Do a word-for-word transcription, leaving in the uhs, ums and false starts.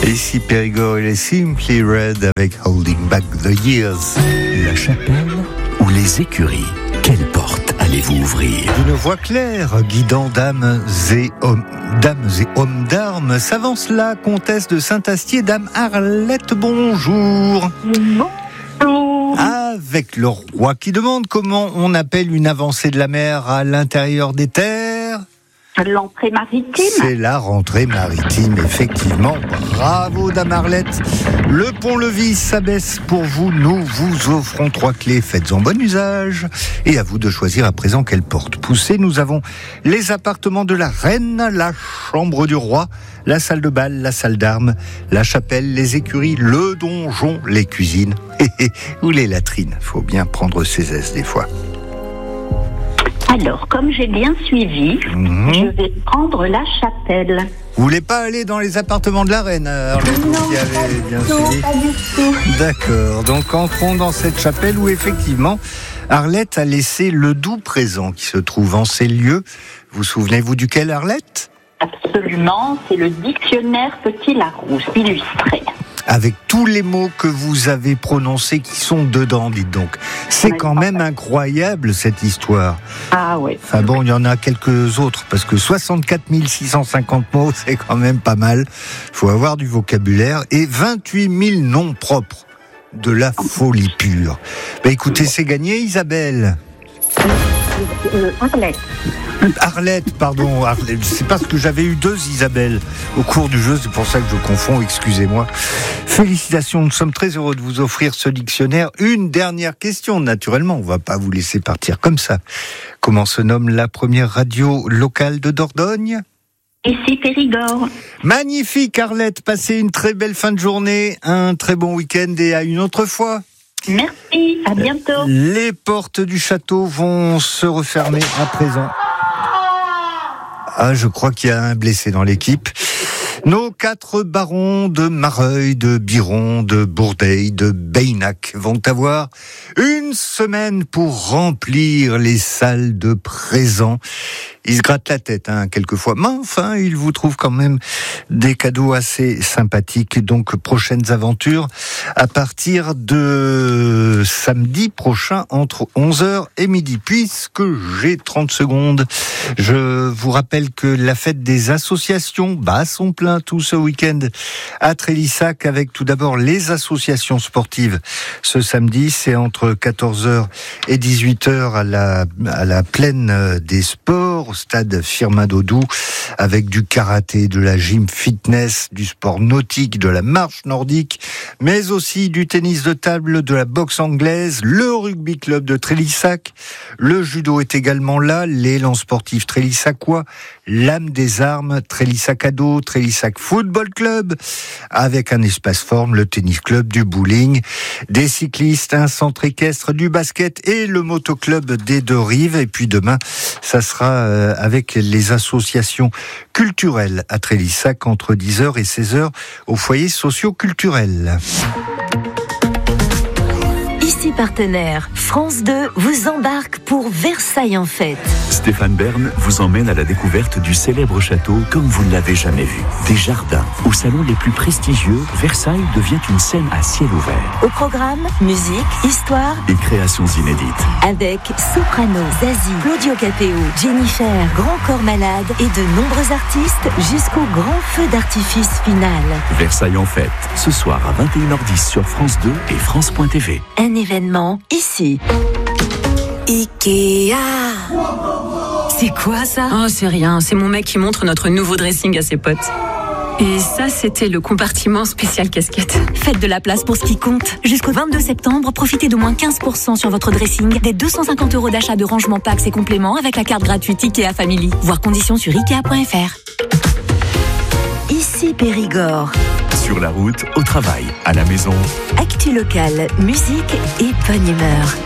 Ici Périgord et les Simply Red avec Holding Back the Years. La chapelle ou les écuries, quelle porte allez-vous ouvrir? D'une voix claire, guidant dames et hommes, dames et hommes d'armes, s'avance la comtesse de Saint-Astier, dame Arlette, bonjour. Bonjour. Avec le roi qui demande comment on appelle une avancée de la mer à l'intérieur des terres. L'entrée maritime. C'est la rentrée maritime, effectivement. Bravo, dame Arlette. Le pont-levis s'abaisse pour vous. Nous vous offrons trois clés. Faites-en bon usage. Et à vous de choisir à présent quelle porte pousser. Nous avons les appartements de la reine, la chambre du roi, la salle de bal, la salle d'armes, la chapelle, les écuries, le donjon, les cuisines ou les latrines. Faut bien prendre ses aises des fois. Alors, comme j'ai bien suivi, mmh. je vais prendre la chapelle. Vous voulez pas aller dans les appartements de la reine, Arlette? Non, qui avez bien non, suivi. pas du tout. D'accord, donc entrons dans cette chapelle où effectivement Arlette a laissé le doux présent qui se trouve en ces lieux. Vous souvenez-vous duquel, Arlette? Absolument, c'est le dictionnaire Petit Larousse illustré. Avec tous les mots que vous avez prononcés qui sont dedans, dites donc. C'est quand même incroyable, cette histoire. Ah oui. Enfin bon, il y en a quelques autres, parce que soixante-quatre mille six cent cinquante mots, c'est quand même pas mal. Il faut avoir du vocabulaire. Et vingt-huit mille noms propres. De la folie pure. Ben écoutez, c'est gagné, Isabelle. Euh, Arlette. Arlette, pardon, Arlette. C'est parce que j'avais eu deux Isabelle au cours du jeu, c'est pour ça que je confonds, excusez-moi. Félicitations, nous sommes très heureux de vous offrir ce dictionnaire. Une dernière question, naturellement, on ne va pas vous laisser partir comme ça. Comment se nomme la première radio locale de Dordogne ? Ici Périgord. Magnifique, Arlette, passez une très belle fin de journée, un très bon week-end et à une autre fois. Merci, à bientôt. Les portes du château vont se refermer à présent. Ah, je crois qu'il y a un blessé dans l'équipe. Nos quatre barons de Mareuil, de Biron, de Bourdeil, de Beynac vont avoir une semaine pour remplir les salles de présents. Ils se grattent la tête, hein, quelquefois. Mais enfin, ils vous trouvent quand même des cadeaux assez sympathiques. Donc, prochaines aventures à partir de samedi prochain entre onze heures et midi. Puisque j'ai trente secondes, je vous rappelle que la fête des associations bat son plein tout ce week-end à Trélissac avec tout d'abord les associations sportives. Ce samedi, c'est entre quatorze heures et dix-huit heures à la, à la plaine des sports, au stade Firmin Dodou, avec du karaté, de la gym fitness, du sport nautique, de la marche nordique, mais aussi du tennis de table, de la boxe anglaise, le rugby club de Trélissac. Le judo est également là, l'élan sportif trélissacois, l'âme des armes, Trélissac Ado, Trélissac Football Club, avec un espace forme, le tennis club, du bowling, des cyclistes, un centre équestre, du basket et le motoclub des deux rives. Et puis demain, ça sera avec les associations culturelles à Trélissac entre dix heures et seize heures au foyer socio-culturel. Ici partenaire, France deux vous embarque pour Versailles en fête. Stéphane Bern vous emmène à la découverte du célèbre château comme vous ne l'avez jamais vu. Des jardins, aux salons les plus prestigieux, Versailles devient une scène à ciel ouvert. Au programme, musique, histoire et créations inédites. Avec Soprano, Zazie, Claudio Capéo, Jennifer, Grand Corps Malade et de nombreux artistes jusqu'au grand feu d'artifice final. Versailles en fête, ce soir à vingt et une heures dix sur France deux et France point T V. Un événement ici. Ikea. C'est quoi ça? Oh, c'est rien, c'est mon mec qui montre notre nouveau dressing à ses potes. Et ça, c'était le compartiment spécial casquette. Faites de la place pour ce qui compte. Jusqu'au vingt-deux septembre, profitez d'au moins quinze pour cent sur votre dressing, des deux cent cinquante euros d'achat de rangement packs et compléments avec la carte gratuite Ikea Family. Voir conditions sur ikea point f r. Ici Périgord. Sur la route, au travail, à la maison. Actu locale, musique et bonne humeur.